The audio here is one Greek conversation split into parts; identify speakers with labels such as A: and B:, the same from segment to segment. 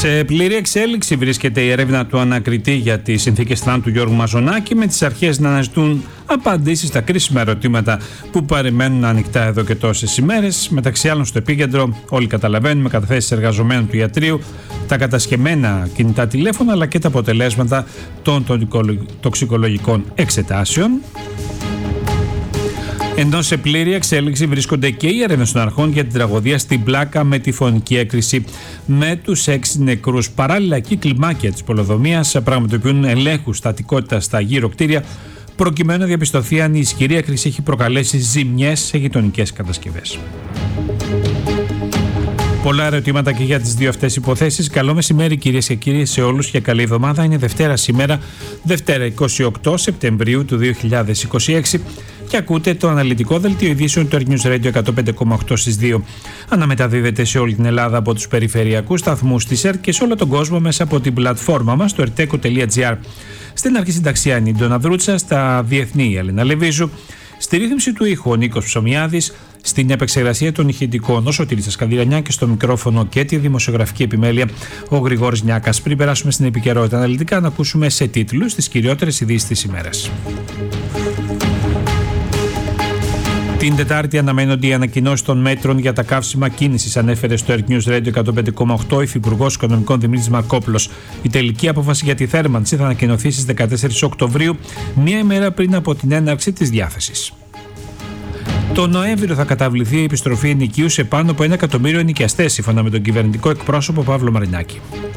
A: Σε πλήρη εξέλιξη βρίσκεται η έρευνα του ανακριτή για τις συνθήκες θανάτου Γιώργου Μαζονάκη, με τις αρχές να αναζητούν απαντήσεις στα κρίσιμα ερωτήματα που παραμένουν ανοιχτά εδώ και τόσες ημέρες. Μεταξύ άλλων, στο επίκεντρο, όλοι καταλαβαίνουμε, καταθέσεις εργαζομένων του ιατρείου, τα κατασχεμένα κινητά τηλέφωνα αλλά και τα αποτελέσματα των τοξικολογικών εξετάσεων. Ενώ σε πλήρη εξέλιξη βρίσκονται και οι έρευνες των αρχών για την τραγωδία στην Πλάκα με τη φωνική έκρηξη με τους 6 νεκρούς. Παράλληλα, εκεί κλιμάκια της πολεοδομίας πραγματοποιούν ελέγχους στατικότητας στα γύρω κτίρια, προκειμένου να διαπιστωθεί αν η ισχυρή έκρηξη έχει προκαλέσει ζημιές σε γειτονικές κατασκευές. Πολλά ερωτήματα και για τις δύο αυτές υποθέσεις. Καλό μεσημέρι, κυρίες και κύριοι, σε όλους και καλή εβδομάδα. Είναι Δευτέρα σήμερα, Δευτέρα 28 Σεπτεμβρίου του 2026, και ακούτε το αναλυτικό δελτίο ειδήσεων του Earth News Radio 105,8 στις 2. Αναμεταδίδεται σε όλη την Ελλάδα από τους περιφερειακούς σταθμούς της ΕΡΤ και σε όλο τον κόσμο μέσα από την πλατφόρμα μας, το erteco.gr. Στην αρχή συνταξία είναι η Ντόνα Δρούτσα, στα διεθνή η Έλενα Λεβίζου, στη ρύθμιση του ήχου ο Νίκος Ψωμιάδης, στην επεξεργασία των ηχητικών ο Σωτήρης Ασκανδυρανιά και στο μικρόφωνο και τη δημοσιογραφική επιμέλεια ο Γρηγόρης Νιάκας. Πριν περάσουμε στην επικαιρότητα αναλυτικά, να ακούσουμε σε τίτλους τις κυριότερες ειδήσεις της ημέρας. Την Τετάρτη αναμένονται οι ανακοινώσεις των μέτρων για τα καύσιμα κίνησης, ανέφερε στο Earth News Radio 105,8 ο Υφυπουργός Οικονομικών Δημήτρης Μαρκόπουλος. Η τελική απόφαση για τη θέρμανση θα ανακοινωθεί στις 14 Οκτωβρίου, μία ημέρα πριν από την έναρξη της διάθεσης. Το Νοέμβριο θα καταβληθεί η επιστροφή ενοικίου σε πάνω από 1 εκατομμύριο ενοικιαστές, σύμφωνα με τον κυβερνητικό εκπρόσωπο Παύλο Μαρινάκη.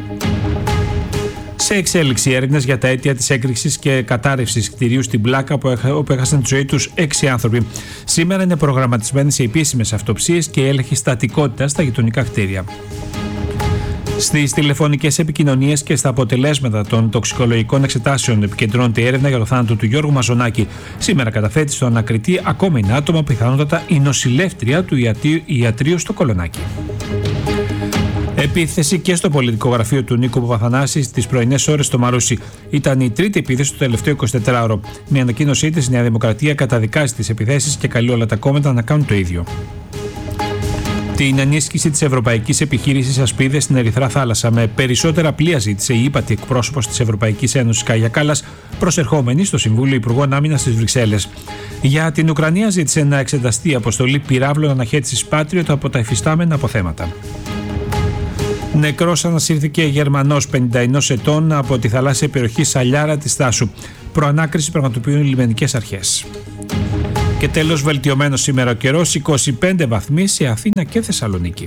A: Σε εξέλιξη έρευνες για τα αίτια της έκρηξης και κατάρρευσης κτηρίου στην Πλάκα, όπου έχασαν τη ζωή τους 6 άνθρωποι. Σήμερα είναι προγραμματισμένες οι επίσημες αυτοψίες και έλεγχοι στατικότητας στα γειτονικά κτίρια. Στις τηλεφωνικές επικοινωνίες και στα αποτελέσματα των τοξικολογικών εξετάσεων επικεντρώνεται η έρευνα για το θάνατο του Γιώργου Μαζονάκη. Σήμερα καταθέτει στο ανακριτή ακόμα είναι άτομα, πιθανότατα η νοσηλεύτρια του ιατρείου στο Κολονάκι. Επίθεση και στο πολιτικό γραφείο του Νίκου Παπαθανάση στις πρωινές ώρες στο Μαρούσι. Ήταν η τρίτη επίθεση του τελευταίο 24ωρο. Με ανακοίνωσή της, η Νέα Δημοκρατία καταδικάζει τις επιθέσεις και καλεί όλα τα κόμματα να κάνουν το ίδιο. Την ενίσχυση της ευρωπαϊκής επιχείρησης Ασπίδες στην Ερυθρά Θάλασσα με περισσότερα πλοία ζήτησε η ύπατη εκπρόσωπος της Ευρωπαϊκής Ένωσης Κάγια Κάλλας, προσερχόμενη στο Συμβούλιο Υπουργών Άμυνας στις Βρυξέλλες. Για την Ουκρανία ζήτησε να εξεταστεί η αποστολή πυράβλων αναχέτησης Patriot από τα υφιστάμενα αποθέματα. Νεκρός ανασύρθηκε Γερμανός 51 ετών από τη θαλάσσια περιοχή Σαλιάρα της Θάσου. Προανάκριση πραγματοποιούν οι λιμενικές αρχές. Και τέλος, βελτιωμένος σήμερα ο καιρός, 25 βαθμοί σε Αθήνα και Θεσσαλονίκη.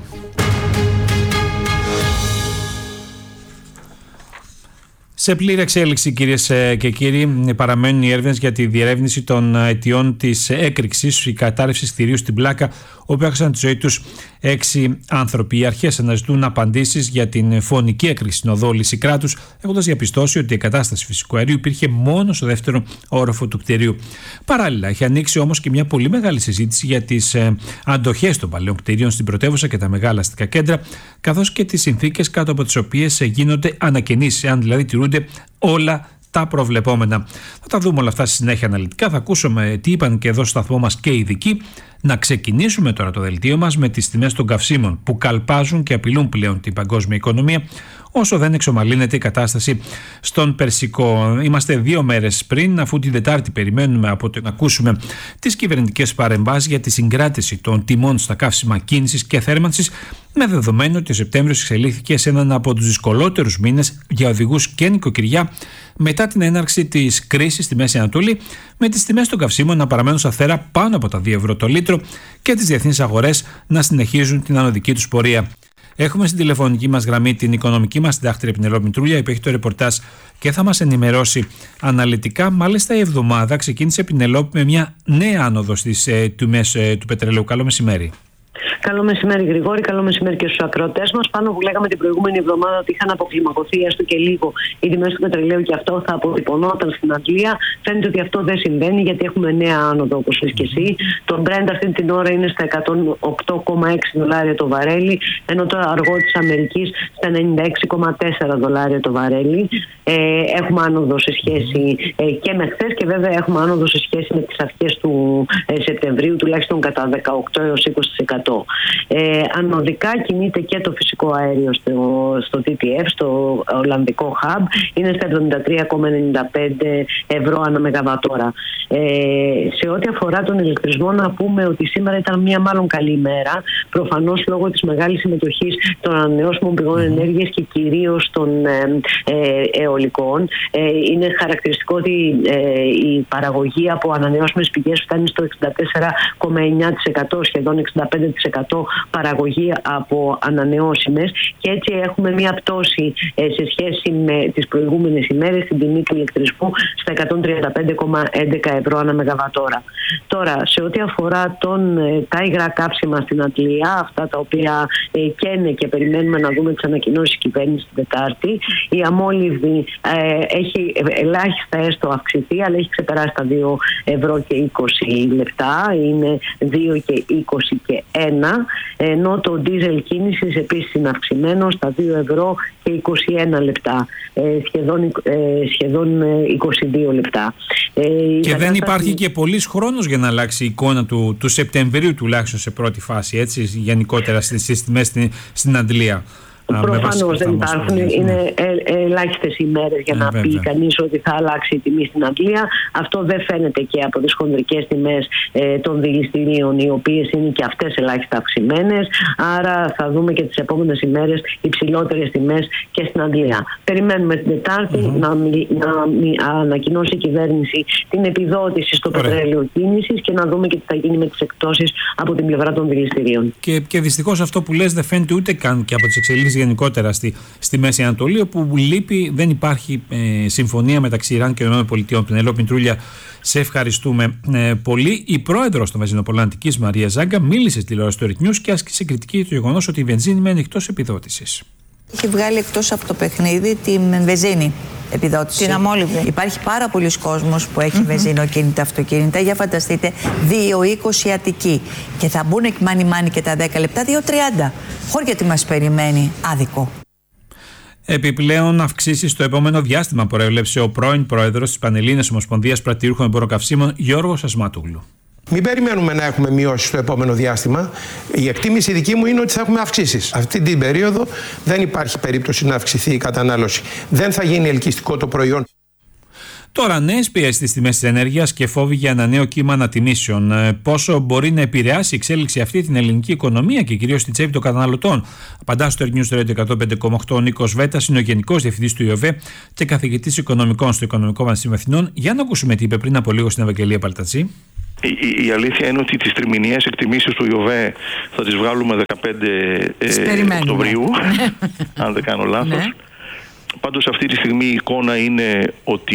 A: Σε πλήρη εξέλιξη, κυρίες και κύριοι, παραμένουν οι έρευνες για τη διερεύνηση των αιτιών της έκρηξης, η κατάρρευση κτηρίου στην Πλάκα, όπου έχασαν τη ζωή τους 6 άνθρωποι. Οι αρχές αναζητούν απαντήσεις για την φωνική έκρηξη στην οδό Λυσικράτους, έχοντας διαπιστώσει ότι η εγκατάσταση φυσικού αερίου υπήρχε μόνο στο δεύτερο όροφο του κτηρίου. Παράλληλα, έχει ανοίξει όμως και μια πολύ μεγάλη συζήτηση για τις αντοχές των παλαιών κτηρίων στην πρωτεύουσα και τα μεγάλα αστικά κέντρα, καθώς και τις συνθήκες κάτω από τις οποίες γίνονται ανακαινήσεις, αν δηλαδή τηρούνται όλα τα προβλεπόμενα. Θα τα δούμε όλα αυτά στη συνέχεια αναλυτικά. Θα ακούσουμε τι είπαν και εδώ στο σταθμό μας και οι ειδικοί. Να ξεκινήσουμε τώρα το δελτίο μας με τις τιμές των καυσίμων που καλπάζουν και απειλούν πλέον την παγκόσμια οικονομία, όσο δεν εξομαλύνεται η κατάσταση στον Περσικό. Είμαστε 2 μέρες πριν, αφού την Τετάρτη περιμένουμε να ακούσουμε τις κυβερνητικές παρεμβάσεις για τη συγκράτηση των τιμών στα καύσιμα κίνησης και θέρμανσης, με δεδομένο ότι ο Σεπτέμβριος εξελίχθηκε σε έναν από τους δυσκολότερους μήνες για οδηγούς και νοικοκυριά μετά την έναρξη της κρίσης στη Μέση Ανατολή, με τις τιμές των καυσίμων να παραμένουν σταθερά πάνω από τα 2 ευρώ το λίτρο και τις διεθνείς αγορές να συνεχίζουν την ανωδική τους πορεία. Έχουμε στην τηλεφωνική μας γραμμή την οικονομική μας συντάκτρια Πινελόπη Μητρούλια, που έχει το ρεπορτάζ και θα μας ενημερώσει αναλυτικά. Μάλιστα, η εβδομάδα ξεκίνησε, Πινελόπη, με μια νέα άνοδο στις τιμές του πετρελαίου. Καλό μεσημέρι.
B: Καλό μεσημέρι, Γρηγόρη. Καλό μεσημέρι και στους ακροατές μας. Πάνω που λέγαμε την προηγούμενη εβδομάδα ότι είχαν αποκλιμακωθεί έστω και λίγο οι τιμές του πετρελαίου και αυτό θα αποτυπωνόταν στην Αγγλία, φαίνεται ότι αυτό δεν συμβαίνει, γιατί έχουμε νέα άνοδο, όπως λες και εσύ. Το Brent αυτή την ώρα είναι στα $108,6 το βαρέλι, ενώ το αργό της Αμερικής στα $96,4 το βαρέλι. Έχουμε άνοδο σε σχέση και με χθες, και βέβαια έχουμε άνοδο σε σχέση με τις αρχές του Σεπτεμβρίου, τουλάχιστον κατά 18 έως 20%. Ανωδικά κινείται και το φυσικό αέριο στο TTF, στο Ολλανδικό Hub, είναι στα 73,95 ευρώ ανά μεγαβατόρα. Σε ό,τι αφορά τον ηλεκτρισμό, να πούμε ότι σήμερα ήταν μια μάλλον καλή ημέρα, προφανώς λόγω της μεγάλης συμμετοχής των ανανεώσιμων πηγών ενέργειας και κυρίως των αιωλικών. Είναι χαρακτηριστικό ότι η παραγωγή από ανανεώσιμες πηγές φτάνει στο 64,9%, σχεδόν 65% παραγωγή από ανανεώσιμες, και έτσι έχουμε μια πτώση σε σχέση με τις προηγούμενες ημέρες στην τιμή του ηλεκτρισμού στα 135,11 ευρώ ανά μεγαβατόρα. Τώρα, σε ό,τι αφορά τα υγρά κάψιμα στην Αντλία, αυτά τα οποία καίνε και περιμένουμε να δούμε τις ανακοινώσεις της κυβέρνησης την Τετάρτη, η αμόλυβδη έχει ελάχιστα έστω αυξηθεί, αλλά έχει ξεπεράσει τα 2 ευρώ και 20 λεπτά, είναι 2 και 20 και 1, ενώ το ντίζελ κίνησης επίσης είναι αυξημένο στα 2 ευρώ και 21 λεπτά, σχεδόν 22 λεπτά.
A: Και δεν υπάρχει και πολύς χρόνος για να αλλάξει η εικόνα του Σεπτεμβρίου, τουλάχιστον σε πρώτη φάση, έτσι, γενικότερα στις τιμές στην Αντλία.
B: Προφανώς δεν υπάρχουν, είναι ελάχιστες ημέρες για να πει κανείς ότι θα αλλάξει η τιμή στην Αγγλία. Αυτό δεν φαίνεται και από τις χονδρικές τιμές των δηληστηρίων, οι οποίες είναι και αυτές ελάχιστα αυξημένες. Άρα θα δούμε και τις επόμενες ημέρες υψηλότερες τιμές και στην Αγγλία. Περιμένουμε την Τετάρτη να ανακοινώσει η κυβέρνηση την επιδότηση στο πετρέλαιο κίνησης και να δούμε και τι θα γίνει με τις εκπτώσεις από την πλευρά των δηληστηρίων.
A: Και δυστυχώς αυτό που λες δεν φαίνεται ούτε καν και από τις εξελίξεις γενικότερα στη Μέση Ανατολή, όπου λείπει, δεν υπάρχει συμφωνία μεταξύ Ιράν και ΗΠΑ. Πενελόπη Τρούλια, σε ευχαριστούμε πολύ. Η πρόεδρος των Βενζινοπολιτικής, Μαρία Ζάγκα, μίλησε στη τηλεόραση του Earth News και άσκησε κριτική για το γεγονός ότι η βενζίνη μένει εκτός επιδότησης.
C: Έχει βγάλει εκτός από το παιχνίδι την βενζίνη επιδότηση. Την αμόλυβδη. Υπάρχει πάρα πολλοί κόσμος που έχει βενζινοκίνητα αυτοκίνητα. Για φανταστείτε, 2,20 Αττική. Και θα μπουν μάνι και τα 10 λεπτά, 2,30. Χώρια τι μας περιμένει, άδικο.
A: Επιπλέον αυξήσεις στο επόμενο διάστημα προέβλεψε ο πρώην πρόεδρος της Πανελλήνιας Ομοσπονδίας Πρατηρίουχων Εμποροκαυσίμων, Γιώργος Ασμάτογλου.
D: Μην περιμένουμε να έχουμε μειώσεις στο επόμενο διάστημα. Η εκτίμηση δική μου είναι ότι θα έχουμε αυξήσεις. Αυτή την περίοδο δεν υπάρχει περίπτωση να αυξηθεί η κατανάλωση. Δεν θα γίνει ελκυστικό το προϊόν.
A: Τώρα, νέες πιέσεις στις τιμές της ενέργειας και φόβοι για ένα νέο κύμα ανατιμήσεων. Πόσο μπορεί να επηρεάσει η εξέλιξη αυτή την ελληνική οικονομία και κυρίως στην τσέπη των καταναλωτών. Απαντά στο Earth News Radio 105,8 ο Νίκος Βέτας, είναι ο Γενικός Διευθυντής του ΙΟΒΕ και καθηγητής Οικονομικών στο Οικονομικό Πανεπιστήμιο Αθηνών. Για να ακούσουμε τι είπε πριν από λίγο στην Ευαγγελία Παλτατζή.
E: Η αλήθεια είναι ότι τις τριμηνιαίες εκτιμήσεις του ΙΟΒΕ θα τις βγάλουμε 15 Οκτωβρίου, αν δεν κάνω λάθος. Πάντως αυτή τη στιγμή η εικόνα είναι ότι